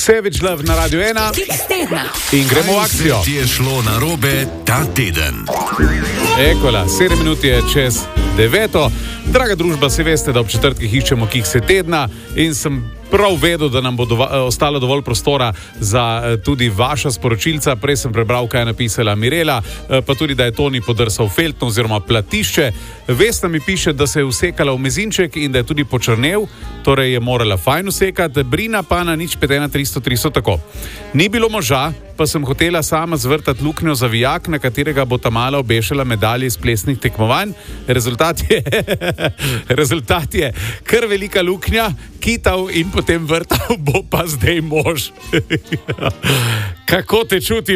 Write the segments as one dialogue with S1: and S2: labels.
S1: Savage Love na Radio 1 in gremo v akcijo.
S2: Kaj ti je šlo narobe ta teden?
S1: Ekola, 7 minut je čez 9. Draga družba, se veste, da ob četrtkih iščemo kikse tedna in sem prav vedel, da nam bo ostalo dovolj prostora za tudi vaša sporočilca. Prej sem prebral, kaj je napisala Mirela, pa tudi, da je Toni podrsal feltno oziroma platišče. Vesna mi piše, da se je usekala v mezinček in da je tudi počrnel, torej je morala fajn usekati. Brina pa na 051 300 tako. Ni bilo moža, pa sem hotela sama zvrtati luknjo za vijak, na katerega bo ta mala obešala medalje iz plesnih tekmovanj. Rezultat je kar velika luknja, kitav in potem vrtal bo pa zdaj mož. Kako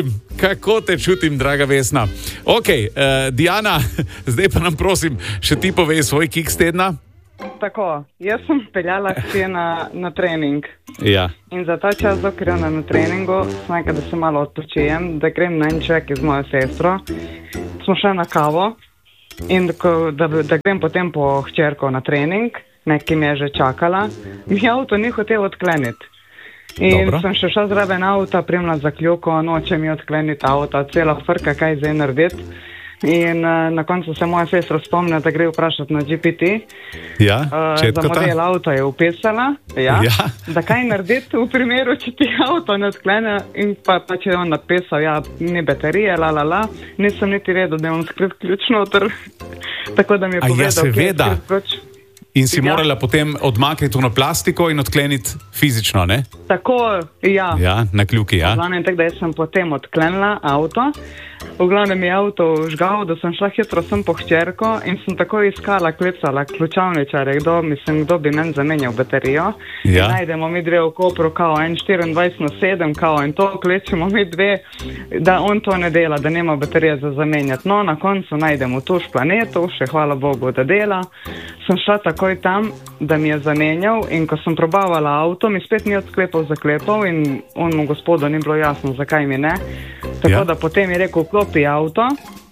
S1: te čutim, draga Vesna. Ok, Diana, zdaj pa nam prosim, še ti povej svoj kiks tedna.
S3: Tako, jaz sem peljala hčer na trening.
S1: Ja.
S3: In za ta čas, dokler je na treningu, sem nekaj, da se malo odpočijem, da grem na en ček z mojo sestro. Smo šli na kavo in da grem potem po hčerko na trening, nekaj mi je že čakala, mi avto ni hotel odkleniti. In
S1: Dobro.
S3: sem še šla zraven avta, primla za kljuko, noče mi odkleniti avta, cela frka, kaj zdaj narediti. In na koncu se moja sestra spomnila, da gre vprašati na GPT.
S1: Ja,
S3: za model avta je upisala,
S1: Ja.
S3: da kaj narediti v primeru, če ti avto ne odklene, in pa če je on napisal, ja, ni baterije, nisem niti vedel, da je on skrit ključ noter. Tako da mi je povedal,
S1: seveda.
S3: kje je skrit ključ.
S1: In si
S3: Ja.
S1: morala potem odmakniti na plastiko in odkleniti fizično, ne?
S3: Tako, ja.
S1: Ja, na kljuki, ja.
S3: Glavnem, tako da jaz sem potem odklenila avto. V glavnem je avto žgal, da sem šla hitro sem po hčerko in sem tako iskala, klicala ključavničarje, kdo bi meni zamenjal baterijo.
S1: Ja.
S3: Najdemo mi dve v Kopru, kao en 24/7, kao in to kličemo mi dve, da on to ne dela, da nema baterije za zamenjati. No, na koncu najdemo tuš planetu, še hvala Bogu, da dela. Sem šla takoj tam, da mi je zamenjal in ko sem probavala avto, mi spet ni odklepal zaklepov in onmu gospodu ni bilo jasno, zakaj mi ne. Tako da potem je rekel, klopi avto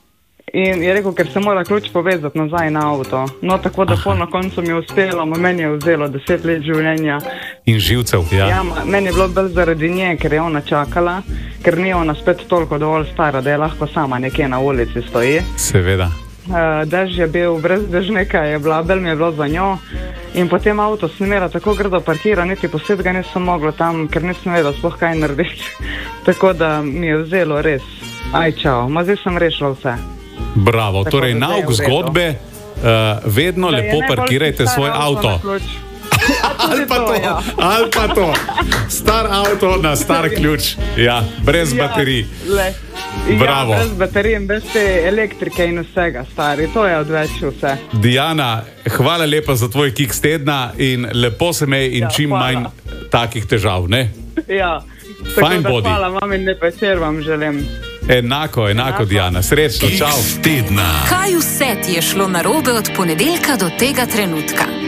S3: in je rekel, ker se mora ključ povezati nazaj na avto. No, tako da pol na koncu mi je uspelo, meni je vzelo 10 let življenja.
S1: In živcev, ja.
S3: Ja, meni je bilo bolj zaradi nje, ker je ona čakala, ker ni ona spet toliko dovolj stara, da je lahko sama nekje na ulici stoji.
S1: Seveda.
S3: Dež je bil, brez dežnika je bila, bel mi je bilo za njo in potem avto sem imela tako grdo parkira, niti posed ga nisem mogla tam, ker nisem vedela sploh kaj narediti. Tako da mi je vzelo res. Aj, čau, ma zdaj sem rešila vse.
S1: Bravo,
S3: Tako
S1: torej
S3: da zdaj je
S1: nauk
S3: v redu.
S1: zgodbe, vedno
S3: Da je
S1: lepo
S3: najbolj
S1: parkirajte
S3: star
S1: svoj avto.
S3: na ključ.
S1: Ali pa to. Star avto na star ključ. Ja, brez baterij. Bravo.
S3: Ja, brez baterij in brez te elektrike in vsega, stari. To je odveč vse.
S1: Diana, hvala lepa za tvoj kiks tedna in lepo se mej in
S3: Ja,
S1: čim
S3: hvala.
S1: manj takih težav, ne?
S3: Ja.
S1: Fajn
S3: Tako da
S1: bodi.
S3: hvala vam in lep večer vam želim.
S1: Enako, Diana. Srečno, čau.
S2: Kiks tedna.
S4: Kaj vse ti je šlo narobe od ponedeljka do tega trenutka?